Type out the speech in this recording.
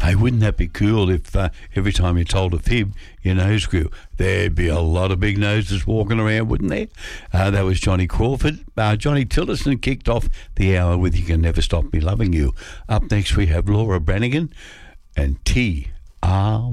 Hey, wouldn't that be cool if every time you told a fib, your nose grew? There'd be a lot of big noses walking around, wouldn't there? That was Johnny Crawford. Johnny Tillotson kicked off the hour with You Can Never Stop Me Loving You. Up next we have Laura Branigan and T.R.